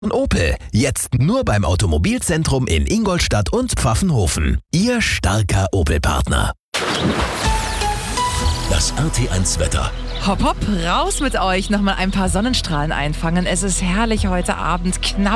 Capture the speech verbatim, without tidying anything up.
Und Opel, jetzt nur beim Automobilzentrum in Ingolstadt und Pfaffenhofen. Ihr starker Opel-Partner. Das R T eins Wetter. Hopp, hopp, raus mit euch. Nochmal ein paar Sonnenstrahlen einfangen. Es ist herrlich heute Abend, knapp